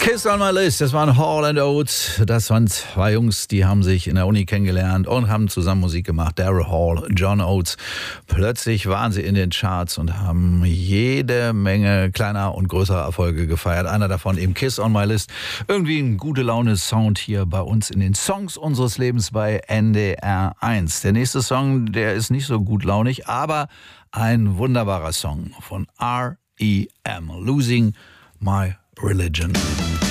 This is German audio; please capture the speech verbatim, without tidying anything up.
Kiss on my list, das waren Hall and Oates. Das waren zwei Jungs, die haben sich in der Uni kennengelernt und haben zusammen Musik gemacht. Daryl Hall, John Oates. Plötzlich waren sie in den Charts und haben jede Menge kleiner und größerer Erfolge gefeiert. Einer davon eben Kiss on my list. Irgendwie ein gute Laune-Sound hier bei uns in den Songs unseres Lebens bei N D R eins. Der nächste Song, der ist nicht so gut launig, aber ein wunderbarer Song von R E M. Losing My Religion.